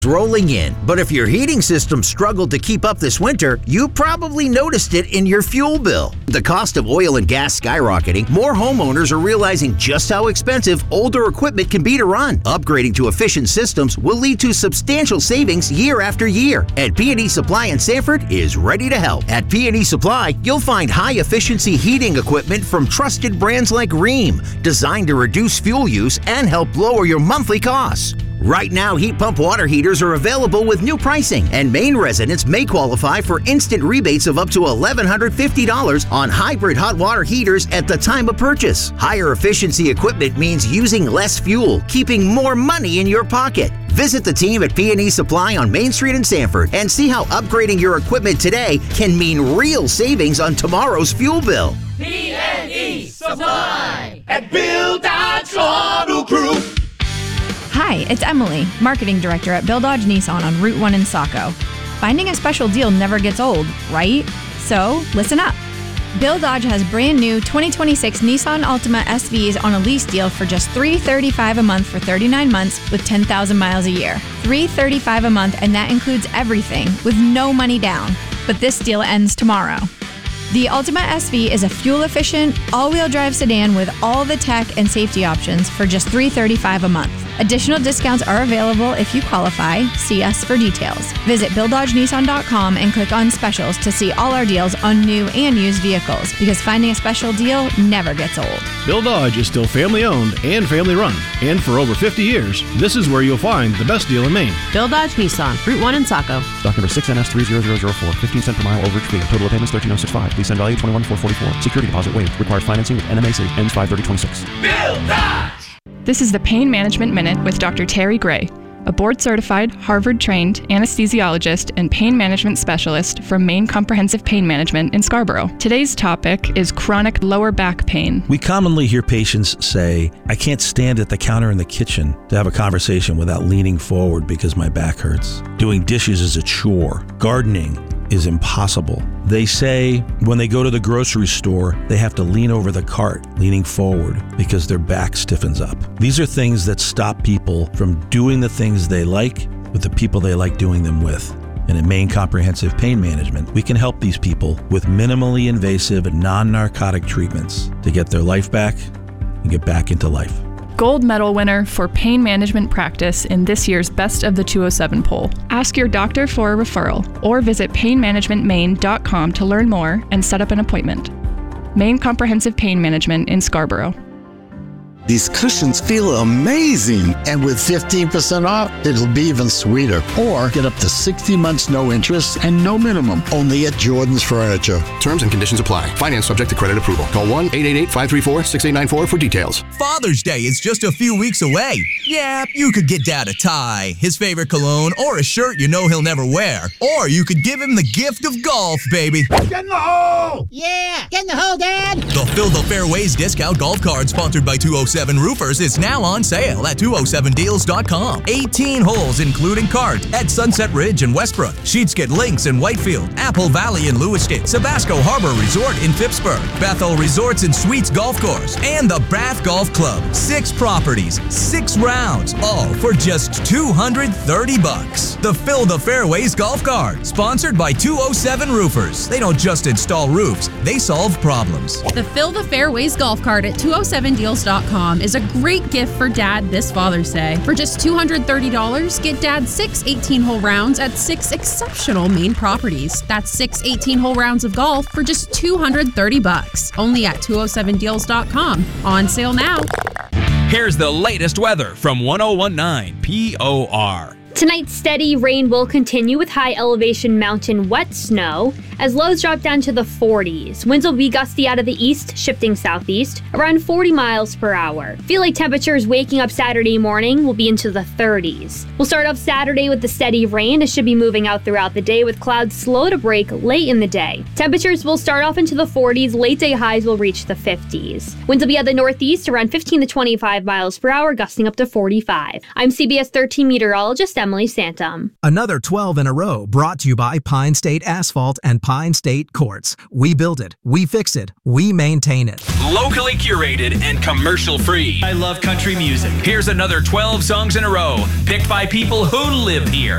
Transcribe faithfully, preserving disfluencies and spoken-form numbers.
rolling in, but if your heating system struggled to keep up this winter, you probably noticed it in your fuel bill. The cost of oil and gas skyrocketing, more homeowners are realizing just how expensive older equipment can be to run. Upgrading to efficient systems will lead to substantial savings year after year, and P and E Supply in Sanford is ready to help. At P and E Supply, you'll find high-efficiency heating equipment from trusted brands like Rheem, designed to reduce fuel use and help lower your monthly costs. Right now, heat pump water heaters are available with new pricing, and Maine residents may qualify for instant rebates of up to one thousand one hundred fifty dollars on hybrid hot water heaters at the time of purchase. Higher efficiency equipment means using less fuel, keeping more money in your pocket. Visit the team at P and E Supply on Main Street in Sanford and see how upgrading your equipment today can mean real savings on tomorrow's fuel bill. P and E Supply at Bill Dodge Auto Group. Hi, it's Emily, Marketing Director at Bill Dodge Nissan on Route one in Saco. Finding a special deal never gets old, right? So, listen up. Bill Dodge has brand new twenty twenty-six Nissan Altima S Vs on a lease deal for just three hundred thirty-five dollars a month for thirty-nine months with ten thousand miles a year. three hundred thirty-five dollars a month, and that includes everything with no money down. But this deal ends tomorrow. The Altima S V is a fuel-efficient, all-wheel drive sedan with all the tech and safety options for just three hundred thirty-five dollars a month. Additional discounts are available if you qualify. See us for details. Visit Bill Dodge Nissan dot com and click on specials to see all our deals on new and used vehicles, because finding a special deal never gets old. Bill Dodge is still family-owned and family-run, and for over fifty years, this is where you'll find the best deal in Maine. Bill Dodge Nissan, Route one in Saco. Stock number six N S three zero zero zero four, fifteen cent per mile overage fee. Total of payments thirteen oh six five. Lease end value twenty-one four forty-four. Security deposit waived. Required financing with N M A C. Ends five thirty twenty-six. Bill Dodge! This is the Pain Management Minute with Doctor Terry Gray, a board-certified, Harvard-trained anesthesiologist and pain management specialist from Maine Comprehensive Pain Management in Scarborough. Today's topic is chronic lower back pain. We commonly hear patients say, I can't stand at the counter in the kitchen to have a conversation without leaning forward because my back hurts. Doing dishes is a chore. Gardening is impossible. They say when they go to the grocery store, they have to lean over the cart, leaning forward because their back stiffens up. These are things that stop people from doing the things they like with the people they like doing them with. And at Maine Comprehensive Pain Management, we can help these people with minimally invasive and non-narcotic treatments to get their life back and get back into life. Gold medal winner for pain management practice in this year's Best of the two oh seven poll. Ask your doctor for a referral or visit pain management maine dot com to learn more and set up an appointment. Maine Comprehensive Pain Management in Scarborough. These cushions feel amazing. And with fifteen percent off, it'll be even sweeter. Or get up to sixty months no interest and no minimum. Only at Jordan's Furniture. Terms and conditions apply. Finance subject to credit approval. Call one eight eight eight, five three four, six eight nine four for details. Father's Day is just a few weeks away. Yeah, you could get Dad a tie, his favorite cologne, or a shirt you know he'll never wear. Or you could give him the gift of golf, baby. Get in the hole! Yeah, get in the hole, Dad! The Fill the Fairways discount golf card sponsored by two oh seven Roofers is now on sale at two oh seven deals dot com. eighteen holes including cart at Sunset Ridge in Westbrook, Sheetsket Links in Whitefield, Apple Valley in Lewiston, Sabasco Harbor Resort in Phippsburg, Bethel Resorts and Suites Golf Course, and the Bath Golf Club. Six properties, six rounds, all for just two hundred thirty bucks. The Fill the Fairways golf cart, sponsored by two oh seven Roofers. They don't just install roofs, they solve problems. The Fill the Fairways golf cart at two oh seven deals dot com is a great gift for Dad this Father's Day. For just two hundred thirty dollars, get Dad six eighteen-hole rounds at six exceptional Maine properties. That's six eighteen-hole rounds of golf for just two hundred thirty bucks. Only at two oh seven deals dot com. On sale now. Here's the latest weather from ten nineteen P O R. Tonight, steady rain will continue with high elevation mountain wet snow as lows drop down to the forties. Winds will be gusty out of the east, shifting southeast, around forty miles per hour. Feel like temperatures waking up Saturday morning will be into the thirties. We'll start off Saturday with the steady rain. It should be moving out throughout the day with clouds slow to break late in the day. Temperatures will start off into the forties. Late day highs will reach the fifties. Winds will be out the northeast around fifteen to twenty-five miles per hour, gusting up to forty-five. I'm C B S thirteen meteorologist Emily Santum. Another twelve in a row brought to you by Pine State Asphalt and Pine State Quartz. We build it, we fix it, we maintain it. Locally curated and commercial free. I love country music. Here's another twelve songs in a row, picked by people who live here.